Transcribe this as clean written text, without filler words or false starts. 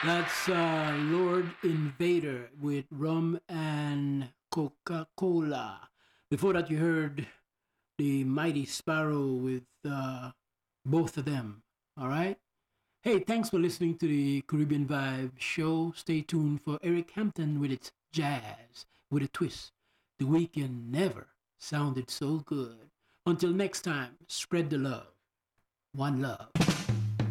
That's Lord Invader with rum and Coca Cola. Before that, you heard the Mighty Sparrow with both of them. All right. Hey, thanks for listening to the Caribbean Vibe show. Stay tuned for Eric Hampton with its jazz with a twist. The weekend never sounded so good. Until next time, spread the love. One love.